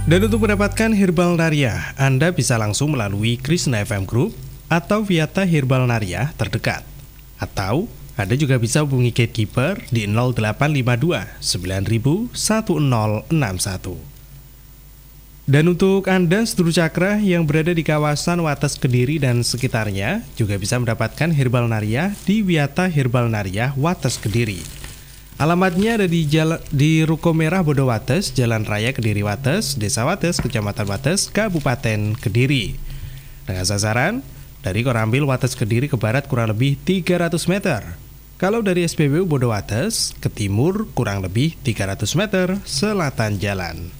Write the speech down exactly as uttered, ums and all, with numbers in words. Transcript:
Dan untuk mendapatkan Herbal Naria, Anda bisa langsung melalui Krishna F M Group atau Viata Herbal Naria terdekat. Atau Anda juga bisa hubungi Gatekeeper di nol delapan lima dua sembilan nol satu nol enam satu. Dan untuk Anda sedulur cakra yang berada di kawasan Wates Kediri dan sekitarnya, juga bisa mendapatkan Herbal Naria di Viata Herbal Naria Wates Kediri. Alamatnya ada di Jala, di Ruko Merah Bodowates, Jalan Raya Kediri Wates, Desa Wates, Kecamatan Wates, Kabupaten Kediri. Dengan sasaran, dari Korambil Wates Kediri ke barat kurang lebih tiga ratus meter. Kalau dari S P B U Bodowates ke timur kurang lebih tiga ratus meter selatan jalan.